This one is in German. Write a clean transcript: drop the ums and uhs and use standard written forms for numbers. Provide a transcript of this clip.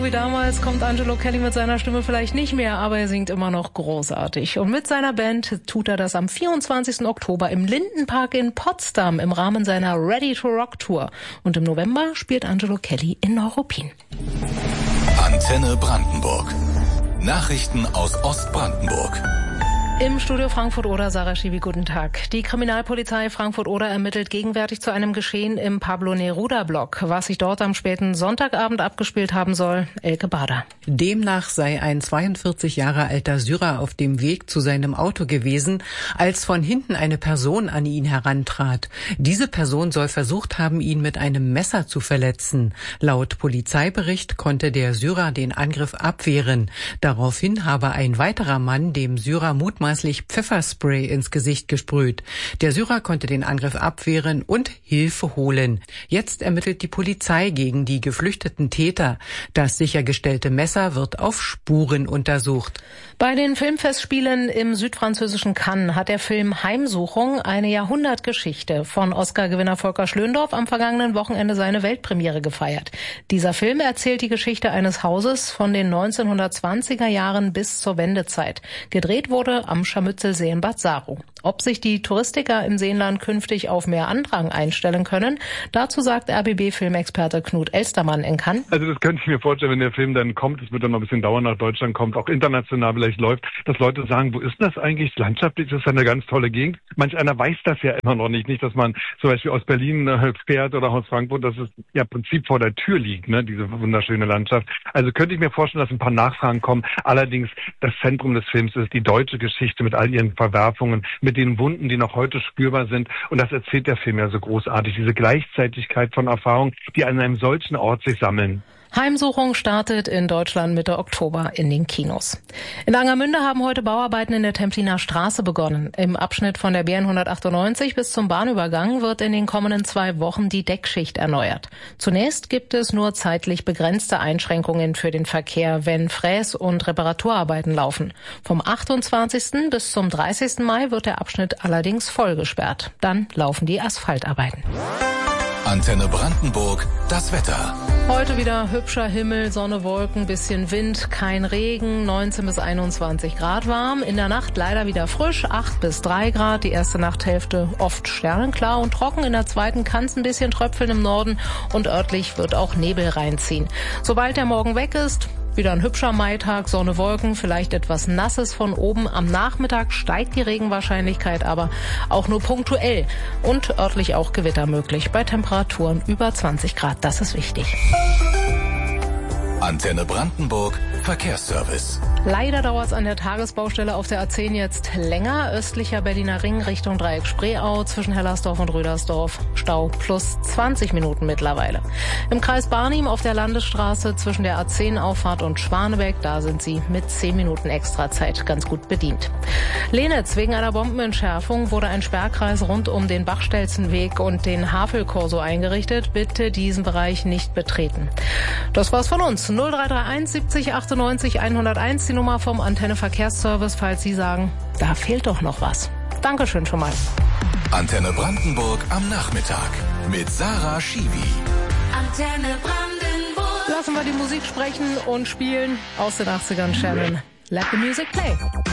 Wie damals kommt Angelo Kelly mit seiner Stimme vielleicht nicht mehr, aber er singt immer noch großartig. Und mit seiner Band tut er das am 24. Oktober im Lindenpark in Potsdam im Rahmen seiner Ready to Rock Tour. Und im November spielt Angelo Kelly in Neuruppin. Antenne Brandenburg. Nachrichten aus Ostbrandenburg. Im Studio Frankfurt-Oder, Sarah Schiwi, guten Tag. Die Kriminalpolizei Frankfurt-Oder ermittelt gegenwärtig zu einem Geschehen im Pablo Neruda-Block. Was sich dort am späten Sonntagabend abgespielt haben soll, Elke Bader. Demnach sei ein 42 Jahre alter Syrer auf dem Weg zu seinem Auto gewesen, als von hinten eine Person an ihn herantrat. Diese Person soll versucht haben, ihn mit einem Messer zu verletzen. Laut Polizeibericht konnte der Syrer den Angriff abwehren. Daraufhin habe ein weiterer Mann dem Syrer mutmaßlich Pfefferspray ins Gesicht gesprüht. Der Syrer konnte den Angriff abwehren und Hilfe holen. Jetzt ermittelt die Polizei gegen die geflüchteten Täter. Das sichergestellte Messer wird auf Spuren untersucht. Bei den Filmfestspielen im südfranzösischen Cannes hat der Film Heimsuchung, eine Jahrhundertgeschichte von Oscar-Gewinner Volker Schlöndorff am vergangenen Wochenende seine Weltpremiere gefeiert. Dieser Film erzählt die Geschichte eines Hauses von den 1920er Jahren bis zur Wendezeit. Gedreht wurde am Scharmützelsee in Bad Saro. Ob sich die Touristiker im Seenland künftig auf mehr Andrang einstellen können, dazu sagt RBB-Filmexperte Knut Elstermann in Cannes. Also das könnte ich mir vorstellen, wenn der Film dann kommt, es wird dann noch ein bisschen dauern, nach Deutschland kommt, auch international vielleicht läuft, dass Leute sagen, wo ist das eigentlich? Landschaftlich ist das eine ganz tolle Gegend. Manch einer weiß das ja immer noch nicht. Nicht, dass man zum Beispiel aus Berlin fährt oder aus Frankfurt, dass es ja im Prinzip vor der Tür liegt, ne, diese wunderschöne Landschaft. Also könnte ich mir vorstellen, dass ein paar Nachfragen kommen. Allerdings, das Zentrum des Films ist die deutsche Geschichte mit all ihren Verwerfungen, mit den Wunden, die noch heute spürbar sind. Und das erzählt der Film ja so großartig. Diese Gleichzeitigkeit von Erfahrungen, die an einem solchen Ort sich sammeln. Heimsuchung startet in Deutschland Mitte Oktober in den Kinos. In Angermünde haben heute Bauarbeiten in der Templiner Straße begonnen. Im Abschnitt von der BN 198 bis zum Bahnübergang wird in den kommenden 2 Wochen die Deckschicht erneuert. Zunächst gibt es nur zeitlich begrenzte Einschränkungen für den Verkehr, wenn Fräs- und Reparaturarbeiten laufen. Vom 28. bis zum 30. Mai wird der Abschnitt allerdings voll gesperrt. Dann laufen die Asphaltarbeiten. Antenne Brandenburg, das Wetter. Heute wieder hübscher Himmel, Sonne, Wolken, bisschen Wind, kein Regen, 19 bis 21 Grad warm. In der Nacht leider wieder frisch, 8 bis 3 Grad. Die erste Nachthälfte oft sternenklar und trocken. In der zweiten kann es ein bisschen tröpfeln im Norden und örtlich wird auch Nebel reinziehen. Sobald der Morgen weg ist, wieder ein hübscher Maitag, Sonne, Wolken, vielleicht etwas Nasses von oben. Am Nachmittag steigt die Regenwahrscheinlichkeit, aber auch nur punktuell. Und örtlich auch Gewitter möglich bei Temperaturen über 20 Grad. Das ist wichtig. Antenne Brandenburg, Verkehrsservice. Leider dauert es an der Tagesbaustelle auf der A10 jetzt länger. Östlicher Berliner Ring Richtung Dreieck Spreeau zwischen Hellersdorf und Rödersdorf. Stau plus 20 Minuten mittlerweile. Im Kreis Barnim auf der Landesstraße zwischen der A10-Auffahrt und Schwanebeck, da sind Sie mit 10 Minuten Extrazeit ganz gut bedient. Lenitz, wegen einer Bombenentschärfung wurde ein Sperrkreis rund um den Bachstelzenweg und den Havelkorso eingerichtet. Bitte diesen Bereich nicht betreten. Das war's von uns. 0331 70 98 101, die Nummer vom Antenne Verkehrsservice, falls Sie sagen, da fehlt doch noch was. Dankeschön schon mal. Antenne Brandenburg am Nachmittag mit Sarah Schiwi. Antenne Brandenburg. Lassen wir die Musik sprechen und spielen aus den 80ern, Shannon. Let the music play.